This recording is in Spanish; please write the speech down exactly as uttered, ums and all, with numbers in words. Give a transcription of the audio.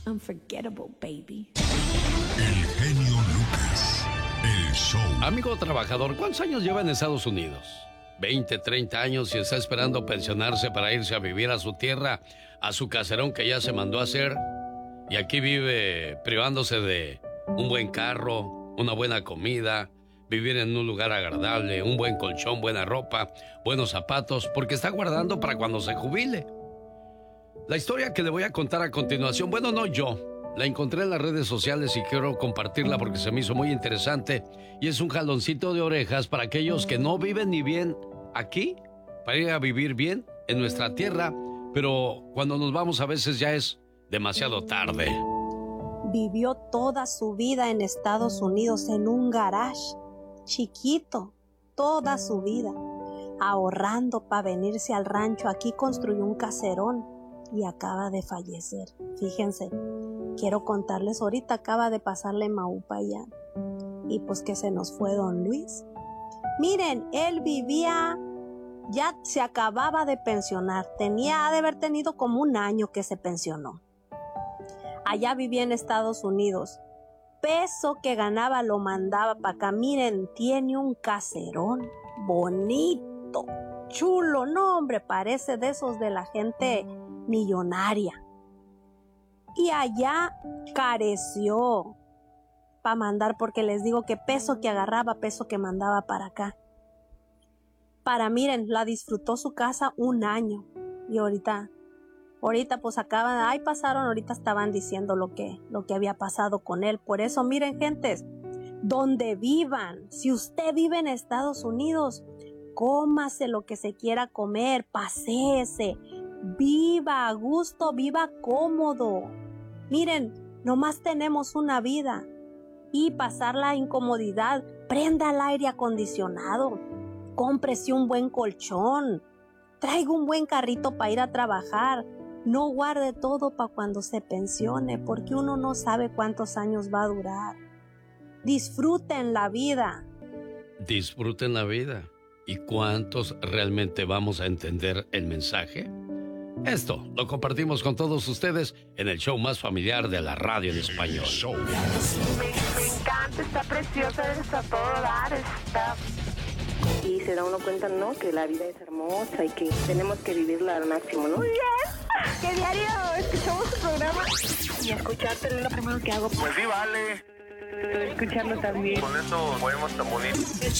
Unforgettable, baby. El genio Lucas, el show. Amigo trabajador, ¿cuántos años lleva en Estados Unidos? veinte, treinta años y está esperando pensionarse para irse a vivir a su tierra, a su caserón que ya se mandó a hacer. Y aquí vive privándose de un buen carro, una buena comida, vivir en un lugar agradable, un buen colchón, buena ropa, buenos zapatos, porque está guardando para cuando se jubile. La historia que le voy a contar a continuación, bueno, no yo, la encontré en las redes sociales y quiero compartirla porque se me hizo muy interesante y es un jaloncito de orejas para aquellos que no viven ni bien aquí, para ir a vivir bien en nuestra tierra, pero cuando nos vamos a veces ya es demasiado tarde. Vivió toda su vida en Estados Unidos en un garage chiquito, toda su vida, ahorrando para venirse al rancho. Aquí construyó un caserón y acaba de fallecer. Fíjense, quiero contarles, ahorita acaba de pasarle Maupa allá y pues que se nos fue don Luis. Miren, él vivía, ya se acababa de pensionar, tenía ha de haber tenido como un año que se pensionó. Allá vivía en Estados Unidos. Peso que ganaba lo mandaba para acá. Miren, tiene un caserón bonito, chulo, no hombre, parece de esos de la gente millonaria. Y allá careció para mandar, porque les digo que peso que agarraba, peso que mandaba para acá. Para, miren, la disfrutó su casa un año y ahorita... Ahorita pues acaban, ahí pasaron, ahorita estaban diciendo lo que, lo que había pasado con él. Por eso, miren, gentes, donde vivan, si usted vive en Estados Unidos, cómase lo que se quiera comer, paséese, viva a gusto, viva cómodo. Miren, nomás tenemos una vida y pasar la incomodidad, prenda el aire acondicionado, cómprese un buen colchón, traiga un buen carrito para ir a trabajar. No guarde todo para cuando se pensione, porque uno no sabe cuántos años va a durar. Disfruten la vida. Disfruten la vida. ¿Y cuántos realmente vamos a entender el mensaje? Esto lo compartimos con todos ustedes en el show más familiar de la radio en español. Me, me encanta, está preciosa, está todo dar, está... Y se da uno cuenta, ¿no? Que la vida es hermosa y que tenemos que vivirla al máximo, ¿no? Muy bien. Que diario escuchamos tu programa y escucharte es lo primero que hago. Pues sí, vale. Escucharlo también. Con eso podemos tan bonito.